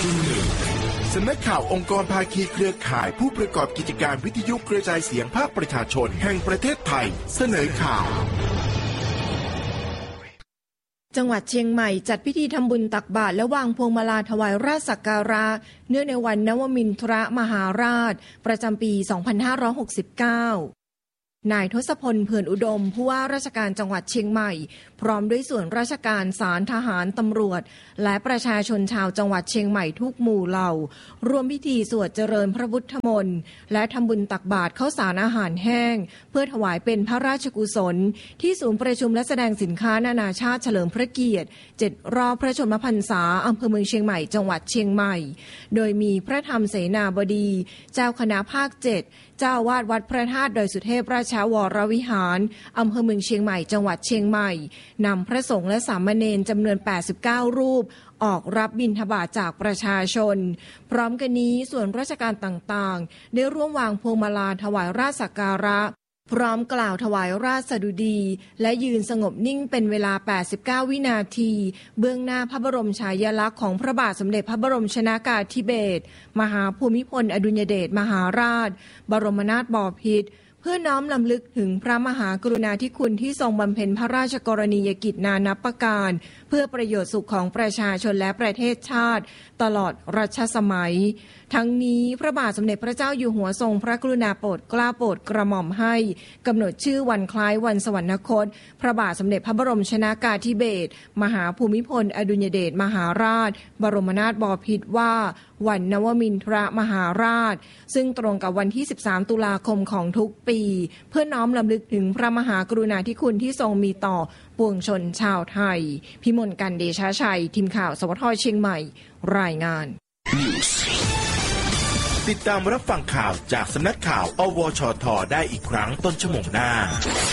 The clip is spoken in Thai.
สำนักข่าวองค์กรภาคีเครือข่ายผู้ประกอบกิจการวิทยุกระจายเสียงภาคประชาชนแห่งประเทศไทยเสนอข่าวจังหวัดเชียงใหม่จัดพิธีทำบุญตักบาตรและวางพวงมาลาถวายราชสักการะเนื่องในวันนวมินทรมหาราชประจำปี 2569นายทศพล เผื่อนอุดมผู้ว่าราชการจังหวัดเชียงใหม่พร้อมด้วยส่วนราชการศาลทหารตำรวจและประชาชนชาวจังหวัดเชียงใหม่ทุกหมู่เหล่าร่วมพิธีสวดเจริญพระพุทธมนต์และทำบุญตักบาตรข้าวสารอาหารแห้งเพื่อถวายเป็นพระราชกุศลที่ศูนย์ประชุมและแสดงสินค้านานาชาติเฉลิมพระเกียรติ7 รอบพระชนมพรรษาอำเภอเมืองเชียงใหม่จังหวัดเชียงใหม่โดยมีพระธรรมเสนาบดีเจ้าคณะภาค 7เจ้าอาวาสวัดพระธาตุดอยสุเทพราชวรวิหารอำเภอเมืองเชียงใหม่จังหวัดเชียงใหม่นำพระสงฆ์และสามเณรจำนวน89รูปออกรับบิณฑบาตจากประชาชนพร้อมกันนี้ส่วนราชการต่างๆได้ร่วมวางพวงมาลาถวายราชสักการะพร้อมกล่าวถวายราชสดุดีและยืนสงบนิ่งเป็นเวลา89วินาทีเบื้องหน้าพระบรมฉายาลักษณ์ของพระบาทสมเด็จพระบรมชนกาธิเบศรมหาภูมิพลอดุลยเดชมหาราชบรมนาถบพิตรเพื่อน้อมรำลึกถึงพระมหากรุณาธิคุณที่ทรงบำเพ็ญพระราชกรณียกิจนานับประการเพื่อประโยชน์สุขของประชาชนและประเทศชาติตลอดรัชสมัยทั้งนี้พระบาทสมเด็จพระเจ้าอยู่หัวทรงพระกรุณาโปรดเกล้าโปรดกระหม่อมให้กำหนดชื่อวันคล้ายวันสวรรคตพระบาทสมเด็จพระบรมชนกาธิเบศรมหาภูมิพลอดุลยเดชมหาราชบรมนาถบพิตรว่าวันนวมินทรมหาราชซึ่งตรงกับวันที่13ตุลาคมของทุกปีเพื่อน้อมรำลึกถึงพระมหากรุณาธิคุณที่ทรงมีต่อปวงชนชาวไทยพิมลกันเดชชัยทีมข่าวสวทเชียงใหม่รายงานติดตามรับฟังข่าวจากสำนักข่าวอวชท.ได้อีกครั้งต้นชั่วโมงหน้า